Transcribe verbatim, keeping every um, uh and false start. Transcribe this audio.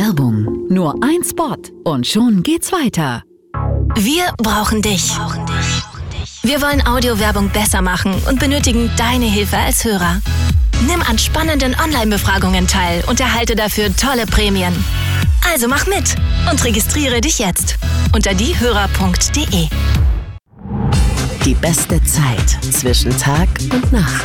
Werbung. Nur ein Spot und schon geht's weiter. Wir brauchen dich. Wir wollen Audiowerbung besser machen und benötigen deine Hilfe als Hörer. Nimm an spannenden Online-Befragungen teil und erhalte dafür tolle Prämien. Also mach mit und registriere dich jetzt unter diehörer punkt de. Die beste Zeit zwischen Tag und Nacht.